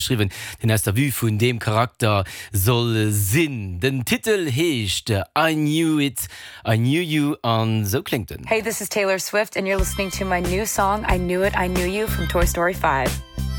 geschrieben, den erster Vue von dem Charakter soll Sinn. Den Titel heisst I Knew It, I Knew You und so klingt den. Hey, this is Taylor Swift and you're listening to my new song I Knew It, I Knew You from Toy Story 5.